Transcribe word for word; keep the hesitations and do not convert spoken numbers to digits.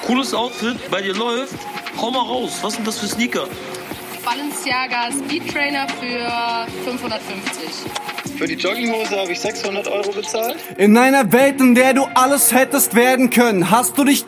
Cooles Outfit, bei dir läuft. Hau mal raus, was sind das für Sneaker? Balenciaga Speed Trainer für fünfhundertfünfzig. Für die Jogginghose habe ich sechshundert Euro bezahlt. In einer Welt, in der du alles hättest werden können, hast du dich